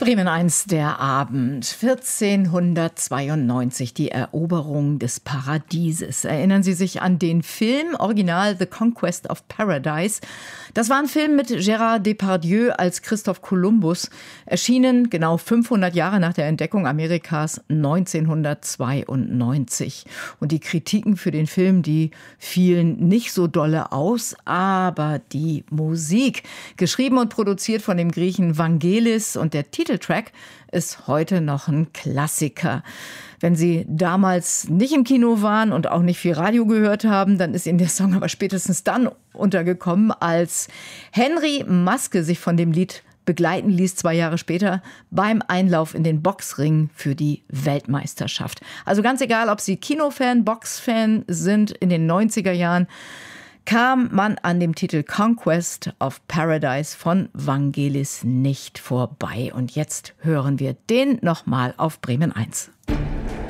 Bremen 1, der Abend, 1492, die Eroberung des Paradieses. Erinnern Sie sich an den Film, Original The Conquest of Paradise? Das war ein Film mit Gérard Depardieu als Christoph Kolumbus, erschienen genau 500 Jahre nach der Entdeckung Amerikas 1992. Und die Kritiken für den Film, die fielen nicht so dolle aus, aber die Musik, geschrieben und produziert von dem Griechen Vangelis, und der Titeltrack ist heute noch ein Klassiker. Wenn Sie damals nicht im Kino waren und auch nicht viel Radio gehört haben, dann ist Ihnen der Song aber spätestens dann untergekommen, als Henry Maske sich von dem Lied begleiten ließ, 2 Jahre später, beim Einlauf in den Boxring für die Weltmeisterschaft. Also ganz egal, ob Sie Kinofan, Boxfan sind, in den 90er Jahren kam man an dem Titel Conquest of Paradise von Vangelis nicht vorbei. Und jetzt hören wir den nochmal auf Bremen 1.